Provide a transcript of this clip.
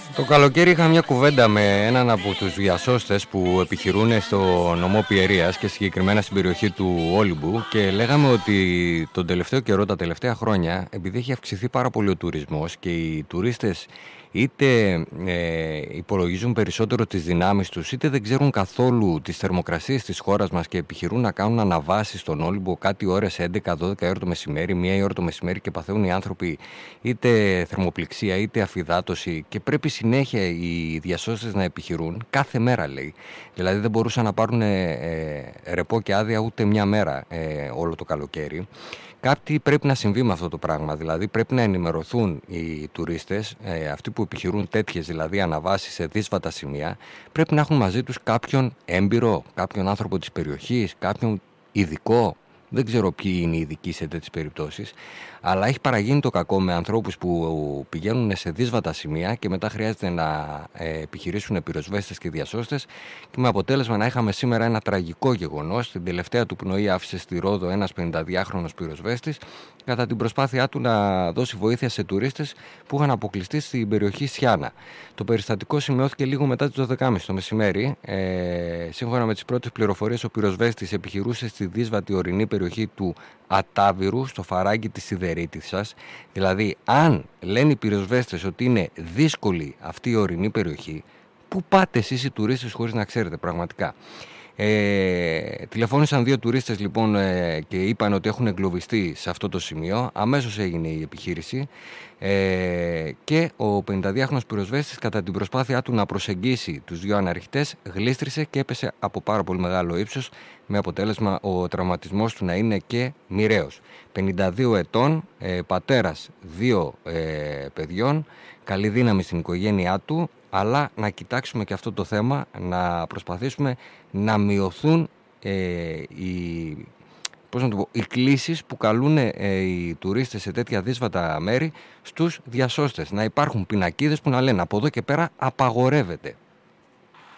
Το καλοκαίρι είχα μια κουβέντα με έναν από τους διασώστες που επιχειρούν στο νομό Πιερίας και συγκεκριμένα στην περιοχή του Όλυμπου, και λέγαμε ότι τον τελευταίο καιρό, τα τελευταία χρόνια, επειδή έχει αυξηθεί πάρα πολύ ο τουρισμός και οι τουρίστες είτε υπολογίζουν περισσότερο τις δυνάμεις τους, είτε δεν ξέρουν καθόλου τις θερμοκρασίες της χώρας μας και επιχειρούν να κάνουν αναβάσεις στον Όλυμπο κάτι ώρες 11-12 ώρα το μεσημέρι, 1 ώρα το μεσημέρι, και παθαίνουν οι άνθρωποι είτε θερμοπληξία είτε αφυδάτωση, και πρέπει συνέχεια οι διασώστες να επιχειρούν κάθε μέρα, λέει. Δηλαδή δεν μπορούσαν να πάρουν ρεπό και άδεια ούτε μια μέρα όλο το καλοκαίρι. Κάτι πρέπει να συμβεί με αυτό το πράγμα, δηλαδή πρέπει να ενημερωθούν οι τουρίστες, αυτοί που επιχειρούν τέτοιες δηλαδή αναβάσεις σε δύσβατα σημεία, πρέπει να έχουν μαζί τους κάποιον έμπειρο, κάποιον άνθρωπο της περιοχής, κάποιον ειδικό. Δεν ξέρω ποιοι είναι οι ειδικοί σε τέτοιες περιπτώσεις, αλλά έχει παραγίνει το κακό με ανθρώπους που πηγαίνουν σε δύσβατα σημεία και μετά χρειάζεται να επιχειρήσουν πυροσβέστες και διασώστες, και με αποτέλεσμα να είχαμε σήμερα ένα τραγικό γεγονός. Την τελευταία του πνοή άφησε στη Ρόδο ένας 52χρονος πυροσβέστης κατά την προσπάθειά του να δώσει βοήθεια σε τουρίστες που είχαν αποκλειστεί στην περιοχή Σιάνα. Το περιστατικό σημειώθηκε λίγο μετά τις 12.30 το μεσημέρι. Σύμφωνα με τις πρώτες πληροφορίες, ο πυροσβέστης επιχειρούσε στη δύσβατη ορεινή περιοχή του Ατάβηρου, στο φαράγγι της Σιδερίτισσας. Δηλαδή, αν λένε οι πυροσβέστες ότι είναι δύσκολη αυτή η ορεινή περιοχή, πού πάτε εσείς οι τουρίστες χωρίς να ξέρετε πραγματικά? Τηλεφώνησαν 2 τουρίστες λοιπόν και είπαν ότι έχουν εγκλωβιστεί σε αυτό το σημείο. Αμέσως έγινε η επιχείρηση και ο 52χρονος πυροσβέστης, κατά την προσπάθειά του να προσεγγίσει τους 2 αναρχητές, γλίστρισε και έπεσε από πάρα πολύ μεγάλο ύψος, με αποτέλεσμα ο τραυματισμός του να είναι και μοιραίος. 52 ετών, πατέρας 2 παιδιών, καλή δύναμη στην οικογένειά του, αλλά να κοιτάξουμε και αυτό το θέμα, να προσπαθήσουμε να μειωθούν οι κλήσεις που καλούν οι τουρίστες σε τέτοια δύσβατα μέρη στους διασώστες. Να υπάρχουν πινακίδες που να λένε από εδώ και πέρα απαγορεύεται.